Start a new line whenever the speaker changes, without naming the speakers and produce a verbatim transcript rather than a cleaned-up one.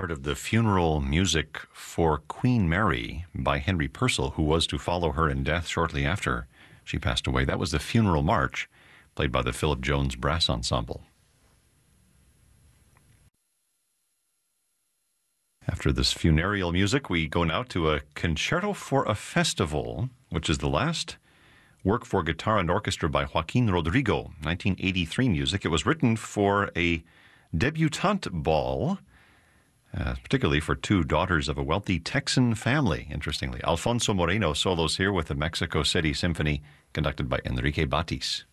part of the funeral music for Queen Mary by Henry Purcell, who was to follow her in death shortly after she passed away. That was the funeral march played by the Philip Jones Brass Ensemble. After this funereal music, we go now to a Concerto for a Festival, which is the last work for guitar and orchestra by Joaquin Rodrigo, nineteen eighty-three music. It was written for a debutante ball, uh, particularly for two daughters of a wealthy Texan family, interestingly. Alfonso Moreno solos here with the Mexico City Symphony, conducted by Enrique Batis.